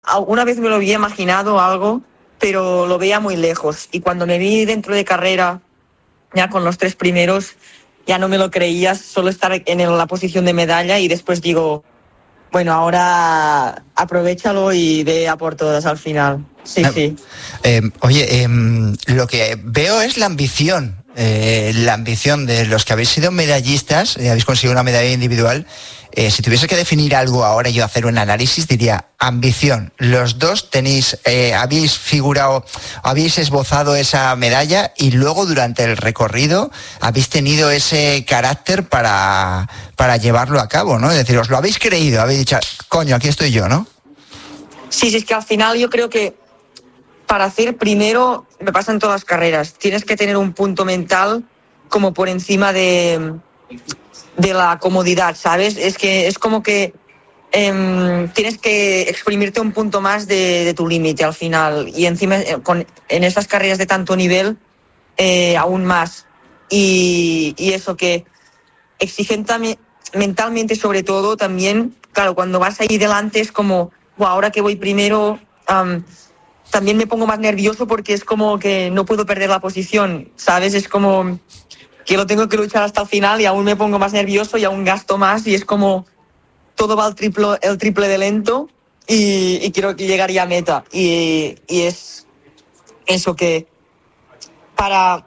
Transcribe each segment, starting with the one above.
alguna vez me lo había imaginado algo, pero lo veía muy lejos. Y cuando me vi dentro de carrera, ya con los 3 primeros, ya no me lo creía, solo estar en la posición de medalla, y después digo, bueno, ahora aprovéchalo y ve a por todas al final. Sí, sí. Oye, lo que veo es la ambición de los que habéis sido medallistas, habéis conseguido una medalla individual. Si tuviese que definir algo ahora y yo hacer un análisis, diría ambición. Los dos habéis figurado, habéis esbozado esa medalla, y luego durante el recorrido habéis tenido ese carácter para llevarlo a cabo, ¿no? Es decir, os lo habéis creído, habéis dicho, coño, aquí estoy yo, ¿no? Sí, es que al final yo creo que para hacer primero, me pasa en todas las carreras, tienes que tener un punto mental como por encima de la comodidad, ¿sabes? Es que es como que tienes que exprimirte un punto más de tu límite al final, y encima en estas carreras de tanto nivel aún más, y eso que exigen mentalmente, sobre todo también, claro, cuando vas ahí delante es como, wow, ahora que voy primero, también me pongo más nervioso porque es como que no puedo perder la posición, ¿sabes? Es como que lo tengo que luchar hasta el final y aún me pongo más nervioso y aún gasto más, y es como todo va el triple de lento, y quiero que llegaría a meta, y es eso que para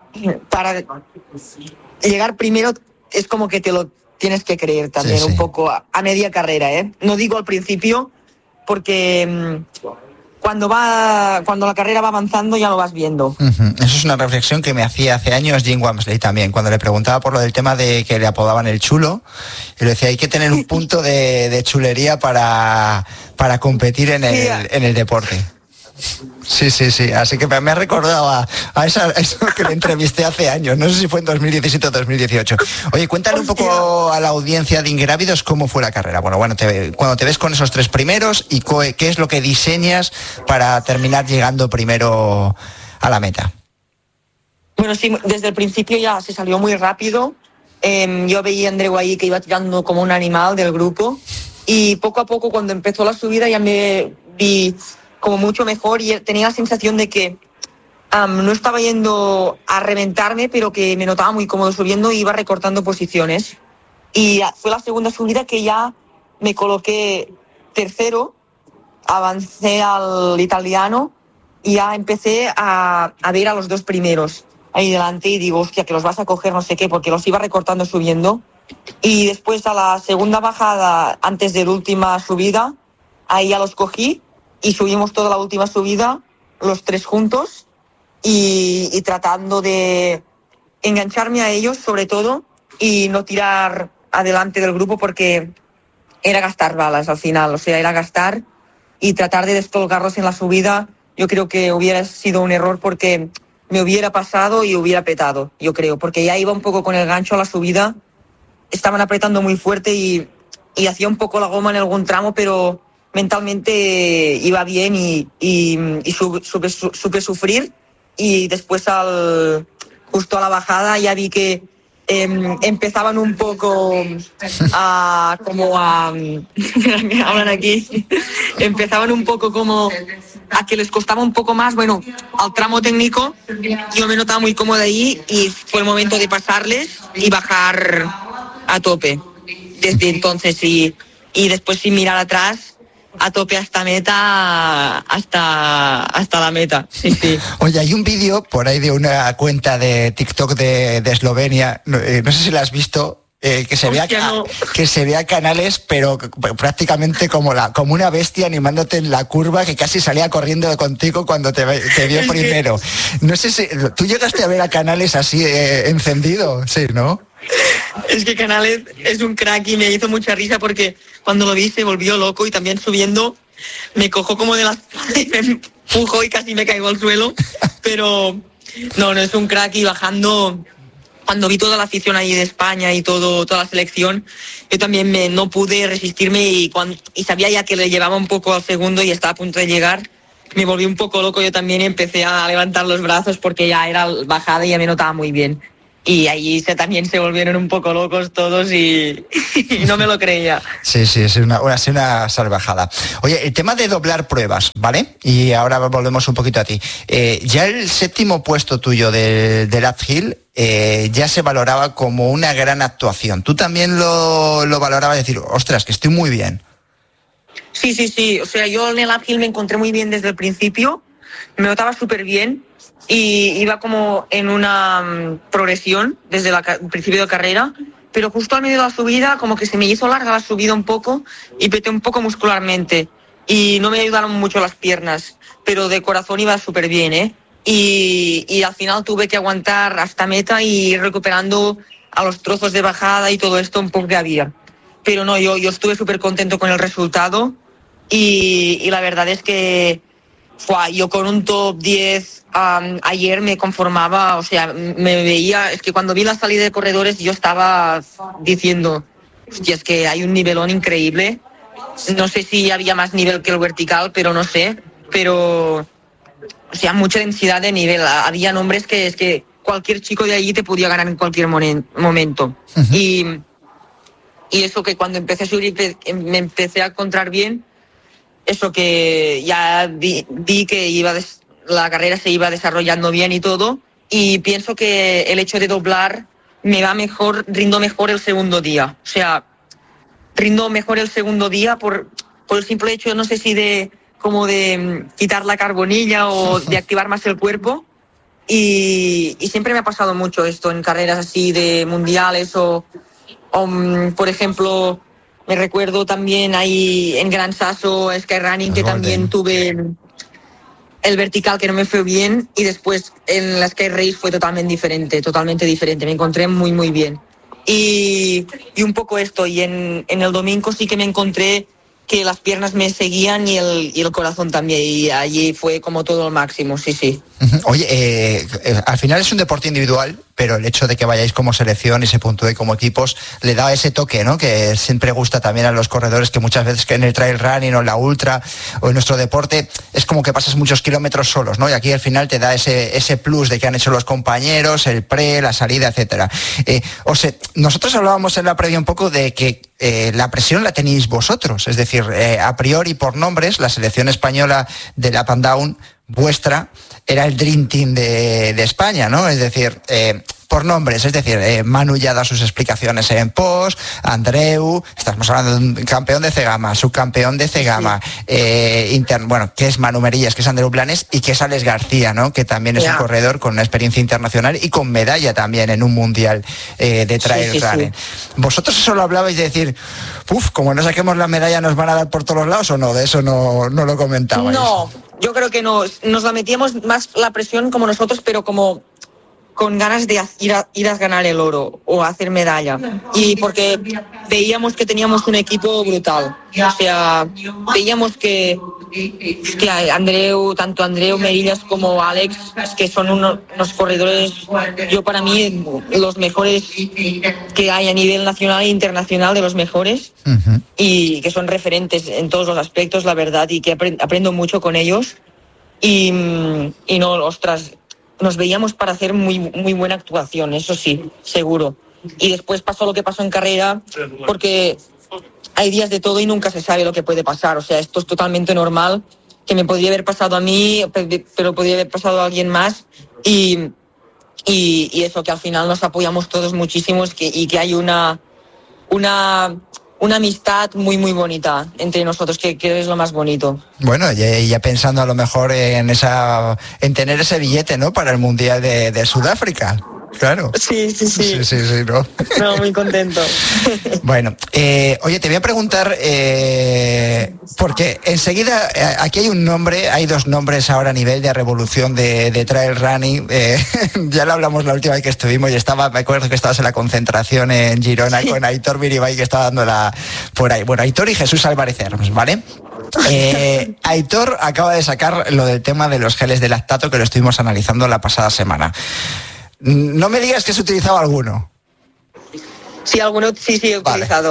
llegar primero es como que te lo tienes que creer también, sí. Un poco a media carrera, ¿eh? No digo al principio, porque cuando la carrera va avanzando ya lo vas viendo. Uh-huh. Eso es una reflexión que me hacía hace años Jim Wamsley también, cuando le preguntaba por lo del tema de que le apodaban el chulo, y le decía, hay que tener un punto de chulería para competir en el deporte. Sí. Así que me ha recordado a eso que le entrevisté hace años. No sé si fue en 2017 o 2018. Oye, cuéntale un poco a la audiencia de Ingrávidos cómo fue la carrera. Bueno, cuando te ves con esos 3 primeros, y qué es lo que diseñas para terminar llegando primero a la meta. Bueno, sí, desde el principio ya se salió muy rápido. Yo veía a Andreu ahí que iba tirando como un animal del grupo, y poco a poco, cuando empezó la subida, ya me vi como mucho mejor, y tenía la sensación de que no estaba yendo a reventarme, pero que me notaba muy cómodo subiendo y iba recortando posiciones. Y fue la segunda subida que ya me coloqué tercero, avancé al italiano y ya empecé a ver a los 2 primeros ahí delante, y digo, hostia, que los vas a coger, no sé qué, porque los iba recortando subiendo. Y después, a la segunda bajada, antes de la última subida, ahí ya los cogí, y subimos toda la última subida, los 3 juntos, y tratando de engancharme a ellos, sobre todo, y no tirar adelante del grupo, porque era gastar balas al final, o sea, era gastar, y tratar de descolgarlos en la subida. Yo creo que hubiera sido un error, porque me hubiera pasado y hubiera petado, yo creo, porque ya iba un poco con el gancho a la subida, estaban apretando muy fuerte, y hacía un poco la goma en algún tramo, pero mentalmente iba bien, y supe sufrir, y después justo a la bajada ya vi que empezaban un poco hablan aquí, empezaban un poco como a que les costaba un poco más, bueno, al tramo técnico. Yo me notaba muy cómoda ahí, y fue el momento de pasarles y bajar a tope desde entonces, y después, sin mirar atrás, a tope hasta meta, hasta la meta. Sí. Oye, hay un vídeo por ahí de una cuenta de TikTok de Eslovenia, no sé si la has visto, que se vea Canales, pero prácticamente como una bestia animándote en la curva, que casi salía corriendo contigo cuando te vio primero. No sé si tú llegaste a ver a Canales así encendido, sí, ¿no? Es que Canales es un crack, y me hizo mucha risa porque cuando lo vi se volvió loco, y también subiendo me cojo como de las y me empujó y casi me caigo al suelo, pero no es un crack. Y bajando, cuando vi toda la afición ahí de España y toda la selección, yo también no pude resistirme, y sabía ya que le llevaba un poco al segundo y estaba a punto de llegar. Me volví un poco loco yo también, y empecé a levantar los brazos porque ya era bajada y ya me notaba muy bien. Y allí también se volvieron un poco locos todos y no me lo creía. Sí, es una salvajada. Oye, el tema de doblar pruebas, ¿vale? Y ahora volvemos un poquito a ti. Ya el 7º puesto tuyo del uphill ya se valoraba como una gran actuación. ¿Tú también lo valorabas, decir, ostras, que estoy muy bien? Sí. O sea, yo en el uphill me encontré muy bien desde el principio. Me notaba súper bien. Y iba como en una progresión desde el principio de carrera, pero justo al medio de la subida como que se me hizo larga la subida un poco y peté un poco muscularmente y no me ayudaron mucho las piernas, pero de corazón iba súper bien, ¿eh? Y al final tuve que aguantar hasta meta y ir recuperando a los trozos de bajada y todo esto un poco que había. Pero no, yo estuve súper contento con el resultado y la verdad es que yo con un top 10 ayer me conformaba, o sea, me veía, es que cuando vi la salida de corredores yo estaba diciendo, hostia, es que hay un nivelón increíble, no sé si había más nivel que el vertical, pero no sé, pero, o sea, mucha densidad de nivel, había nombres que es que cualquier chico de allí te podía ganar en cualquier momento. Uh-huh. Y eso que cuando empecé a subir me empecé a encontrar bien, eso que ya vi que la carrera se iba desarrollando bien y todo, y pienso que el hecho de doblar me va mejor, rindo mejor el segundo día. O sea, rindo mejor el segundo día por el simple hecho, no sé si de quitar la carbonilla o de activar más el cuerpo. Y siempre me ha pasado mucho esto en carreras así de mundiales o por ejemplo, me recuerdo también ahí en Gran Sasso, Skyrunning, que también tuve el vertical que no me fue bien y después en la Sky Race fue totalmente diferente. Me encontré muy, muy bien. Y un poco esto, y en el domingo sí que me encontré que las piernas me seguían y el corazón también, y allí fue como todo el máximo, sí. Oye, al final es un deporte individual, pero el hecho de que vayáis como selección y se puntúe como equipos le da ese toque, ¿no? Que siempre gusta también a los corredores, que muchas veces que en el trail running o en la ultra o en nuestro deporte es como que pasas muchos kilómetros solos, ¿no? Y aquí al final te da ese plus de que han hecho los compañeros, el pre, la salida, etcétera. Nosotros hablábamos en la previa un poco de que la presión la tenéis vosotros, es decir, a priori por nombres, la selección española del up and down vuestra era el Dream Team de España, ¿no? Es decir, por nombres, es decir, Manu ya da sus explicaciones en post, Andreu, estamos hablando de un campeón de Cegama, subcampeón de Cegama, que es Manu Merillas, que es Andreu Blanes y que es Alex García, ¿no? Que también es un corredor con una experiencia internacional y con medalla también en un mundial de trail running. ¿Vosotros eso lo hablabais de decir, como no saquemos la medalla nos van a dar por todos los lados o no? De eso no lo comentabais. No, yo creo que no, nos la metíamos más la presión como nosotros, pero como con ganas de ir a ganar el oro o a hacer medalla, y porque veíamos que teníamos un equipo brutal, o sea, veíamos que tanto Andreu Merillas como Alex, que son unos corredores, yo para mí los mejores que hay a nivel nacional e internacional, de los mejores, uh-huh. Y que son referentes en todos los aspectos, la verdad, y que aprendo mucho con ellos, y no, ostras, nos veíamos para hacer muy, muy buena actuación, eso sí, seguro. Y después pasó lo que pasó en carrera, porque hay días de todo y nunca se sabe lo que puede pasar. O sea, esto es totalmente normal, que me podría haber pasado a mí, pero podría haber pasado a alguien más. Y eso, que al final nos apoyamos todos muchísimo, y que hay una amistad muy, muy bonita entre nosotros, que es lo más bonito. Bueno, ya pensando a lo mejor en tener ese billete, ¿no? Para el Mundial de Sudáfrica. Claro. Sí, ¿no? No, muy contento. Bueno, oye, te voy a preguntar, porque enseguida, aquí hay dos nombres ahora a nivel de revolución de trail running. Ya lo hablamos la última vez que estuvimos y me acuerdo que estabas en la concentración en Girona con Aitor Miribay, que estaba dando por ahí. Bueno, Aitor y Jesús Álvarez Hermes, ¿vale? Aitor acaba de sacar lo del tema de los geles de lactato, que lo estuvimos analizando la pasada semana. No me digas que has utilizado alguno. Sí, alguno sí he utilizado.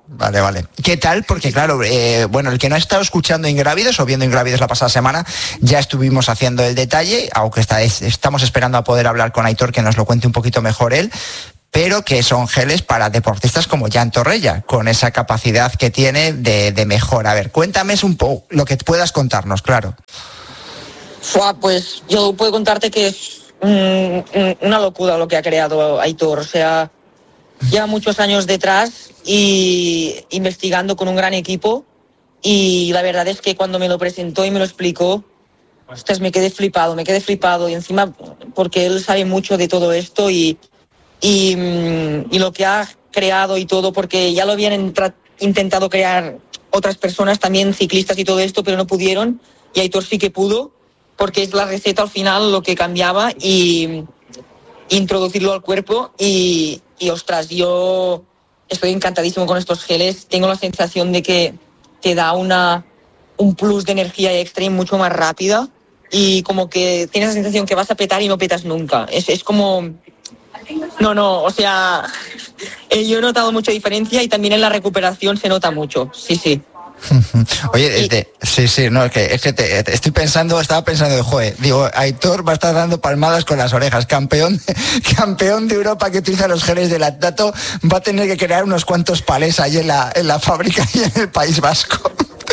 Vale. ¿Qué tal? Porque claro, bueno, el que no ha estado escuchando Ingrávidos o viendo Ingrávidos la pasada semana, ya estuvimos haciendo el detalle, aunque estamos esperando a poder hablar con Aitor, que nos lo cuente un poquito mejor él, pero que son geles para deportistas como Jan Torrella, con esa capacidad que tiene de mejora. A ver, cuéntame un poco lo que puedas contarnos, claro. Pues yo puedo contarte que es una locura lo que ha creado Aitor. O sea, lleva muchos años detrás y investigando con un gran equipo, y la verdad es que cuando me lo presentó y me lo explicó, ostras, me quedé flipado, y encima porque él sabe mucho de todo esto y lo que ha creado y todo, porque ya lo habían intentado crear otras personas también, ciclistas y todo esto, pero no pudieron, y Aitor sí que pudo, porque es la receta al final lo que cambiaba, y introducirlo al cuerpo, y ostras, yo estoy encantadísimo con estos geles. Tengo la sensación de que te da un plus de energía extra y mucho más rápida, y como que tienes la sensación que vas a petar y no petas nunca. Es como... No, o sea, yo he notado mucha diferencia, y también en la recuperación se nota mucho, sí. Oye, sí, no, es que estaba pensando, joder, digo, Aitor va a estar dando palmadas con las orejas, campeón de Europa que utiliza los geles de lactato, va a tener que crear unos cuantos palés ahí en la fábrica y en el País Vasco.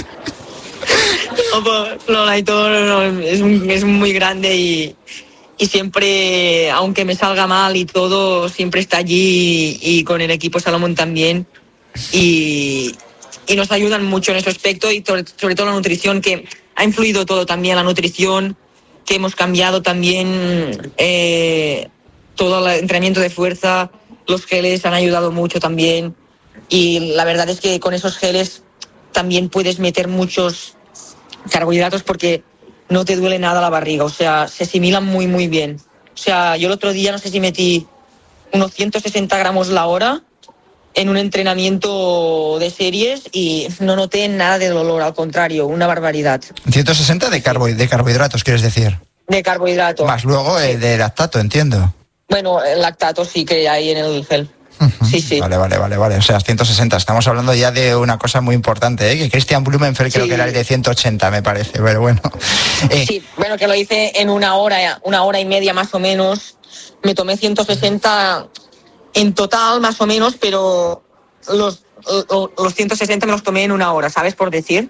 No, Aitor es muy grande, y siempre, aunque me salga mal y todo, siempre está allí, y con el equipo Salomón también, y nos ayudan mucho en ese aspecto, y sobre todo la nutrición, que ha influido todo también, la nutrición, que hemos cambiado también, todo el entrenamiento de fuerza, los geles han ayudado mucho también, y la verdad es que con esos geles también puedes meter muchos carbohidratos porque no te duele nada la barriga, o sea, se asimilan muy, muy bien. O sea, yo el otro día no sé si metí unos 160 gramos la hora en un entrenamiento de series y no noté nada de dolor, al contrario, una barbaridad. 160 de carbohidratos, ¿quieres decir? De carbohidratos. Más luego el de lactato, entiendo. Bueno, el lactato sí que hay en el gel. Sí. Vale. O sea, 160. Estamos hablando ya de una cosa muy importante, ¿eh? Que Christian Blumenfeld creo que era el de 180, me parece, pero bueno. Sí, bueno, que lo hice en una hora y media más o menos. Me tomé 160 en total más o menos, pero los 160 me los tomé en una hora, ¿sabes? Por decir.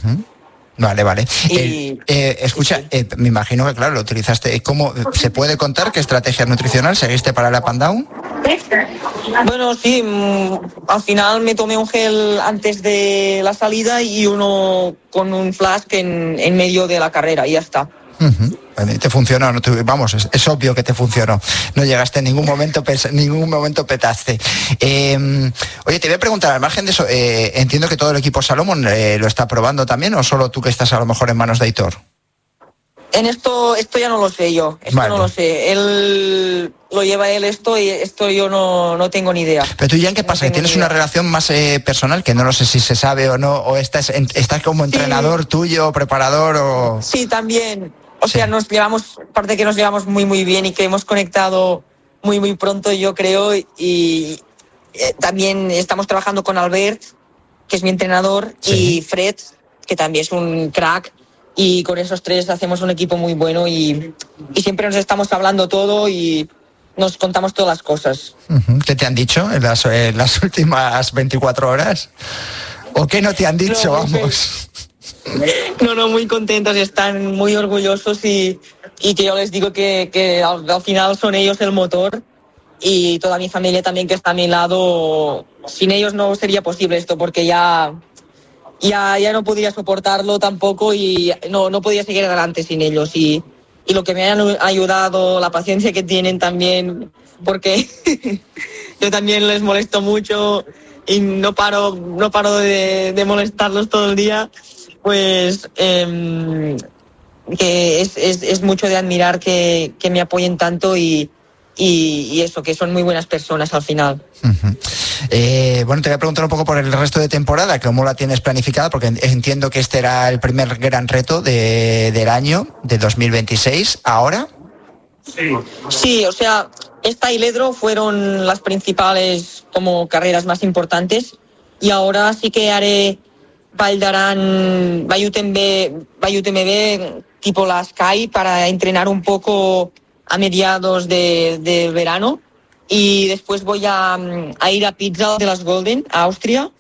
Vale. Y... escucha, me imagino que claro, lo utilizaste. ¿Cómo se puede contar qué estrategia nutricional seguiste para la Up and Down? Bueno, sí, al final me tomé un gel antes de la salida y uno con un flask en medio de la carrera, y ya está. Te funcionó, no vamos, es obvio que te funcionó. No llegaste en ningún momento petaste. Oye, te voy a preguntar, al margen de eso, entiendo que todo el equipo Salomón lo está probando también, o solo tú que estás a lo mejor en manos de Aitor. En esto ya no lo sé yo, vale. No lo sé, él lo lleva él y esto yo no tengo ni idea. Pero tú, ya, ¿en qué pasa? ¿Tienes una relación más personal, que no lo sé si se sabe o no, o estás como entrenador tuyo, preparador o...? Sí, también, o sea, nos llevamos muy, muy bien, y que hemos conectado muy, muy pronto, yo creo, y también estamos trabajando con Albert, que es mi entrenador, y Fred, que también es un crack. Y con esos tres hacemos un equipo muy bueno, y siempre nos estamos hablando todo y nos contamos todas las cosas. ¿Qué te han dicho en las últimas 24 horas? ¿O qué no te han dicho? Vamos. No, muy contentos, están muy orgullosos, y que yo les digo que al final son ellos el motor, y toda mi familia también que está a mi lado. Sin ellos no sería posible esto, porque ya no podía soportarlo tampoco, y no podía seguir adelante sin ellos, y lo que me han ayudado, la paciencia que tienen también, porque yo también les molesto mucho y no paro de molestarlos todo el día, pues que es mucho de admirar que me apoyen tanto, y eso, que son muy buenas personas al final. Bueno, te voy a preguntar un poco por el resto de temporada, cómo la tienes planificada, porque entiendo que este era el primer gran reto del año, de 2026, ¿ahora? Sí, o sea, esta y Ledro fueron las principales como carreras más importantes, y ahora sí que haré Vall d'Aran, Vall UTMB, tipo la Sky, para entrenar un poco a mediados de verano. Y después voy a ir a Pizza de las Golden, a Austria.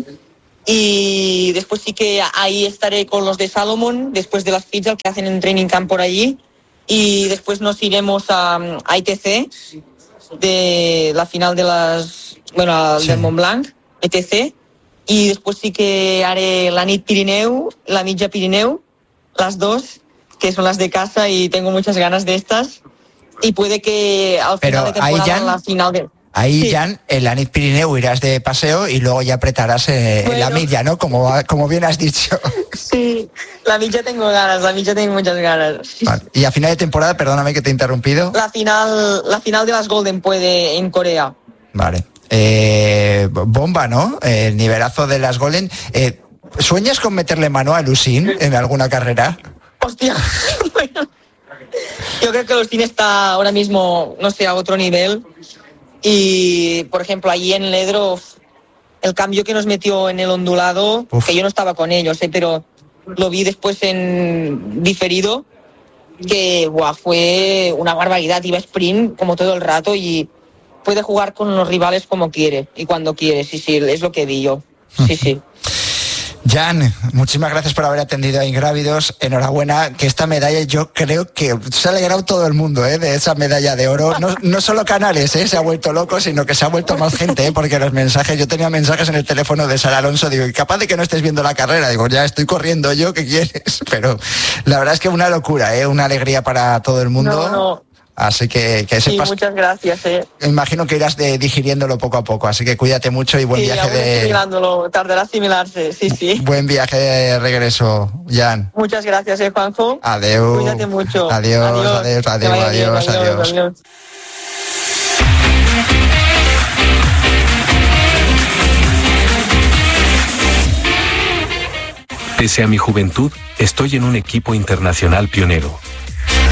Y después sí que ahí estaré con los de Salomon, después de las Pizza que hacen en Training Camp por allí. Y después nos iremos a ITC, de la final de del Mont Blanc, ETC. Y después sí que haré la Nit Pirineu, la Mitja Pirineu, las dos, que son las de casa, y tengo muchas ganas de estas. Y puede que al final de temporada, la final de... Ahí, sí. Jan, en la Nit Pirineu irás de paseo y luego ya apretarás en la milla, ¿no? Como bien has dicho. Sí, la milla tengo muchas ganas. Vale. Y a final de temporada, perdóname que te he interrumpido. La final de las Golden puede en Corea. Vale. Bomba, ¿no? El nivelazo de las Golden. ¿Sueñas con meterle mano a Lucín en alguna carrera? Hostia, bueno, yo creo que Lucín está ahora mismo, no sé, a otro nivel. Y, por ejemplo, allí en Ledro, el cambio que nos metió en el ondulado, que yo no estaba con ellos, pero lo vi después en diferido, que fue una barbaridad. Iba sprint como todo el rato y puede jugar con los rivales como quiere y cuando quiere. Sí, es lo que vi yo. Sí. Jan, muchísimas gracias por haber atendido a Ingrávidos. Enhorabuena, que esta medalla, yo creo que se ha alegrado todo el mundo, de esa medalla de oro. No solo Canales, se ha vuelto loco, sino que se ha vuelto más gente, porque los mensajes, yo tenía mensajes en el teléfono de Sara Alonso, digo, capaz de que no estés viendo la carrera, digo, ya estoy corriendo yo, ¿qué quieres? Pero la verdad es que una locura, una alegría para todo el mundo. No. Así que sepas. Sí, muchas gracias. Imagino que irás digiriéndolo poco a poco, así que cuídate mucho y buen viaje de. Asimilándolo, tardará a asimilarse, sí. Buen viaje de regreso, Jan. Muchas gracias, Juanjo. Adeu. Cuídate mucho. Adiós. Pese a mi juventud, estoy en un equipo internacional pionero.